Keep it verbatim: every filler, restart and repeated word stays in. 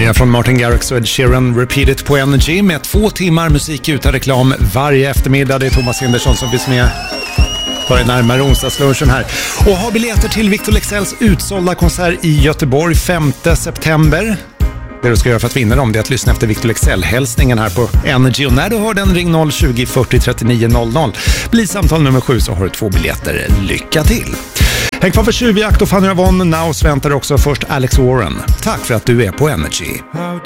Nya från Martin Garrix och Ed Sheeran, Repeat It på Energy med två timmar musik utan reklam varje eftermiddag. Det är Thomas Hindersson som finns med för närmare onsdagslunchen här. Och har biljetter till Victor Leksells utsålda konsert i Göteborg femte september. Det du ska göra för att vinna dem är att lyssna efter Victor Leksell-hälsningen här på Energy. Och när du hör den, ring noll tjugo fyrtio trettionio noll noll. Blir samtal nummer sju så har du två biljetter. Lycka till! Häng kvar för tjuvjakt och Fanny Ravon. Now väntar också först Alex Warren. Tack för att du är på Energy.